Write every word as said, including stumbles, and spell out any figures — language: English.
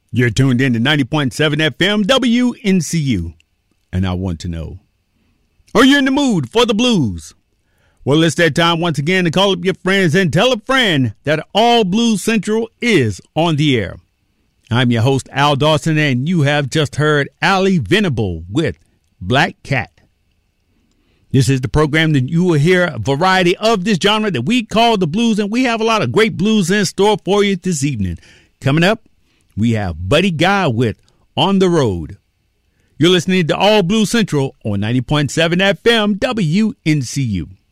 You're tuned in to ninety point seven F M W N C U. And I want to know, are you in the mood for the blues? Well, it's that time once again to call up your friends and tell a friend that All Blues Central is on the air. I'm your host, Al Dawson, and you have just heard Ali Venable with Black Cat. This is the program that you will hear a variety of this genre that we call the blues, and we have a lot of great blues in store for you this evening. Coming up, we have Buddy Guy with On the Road. You're listening to All Blues Central on ninety point seven F M W N C U.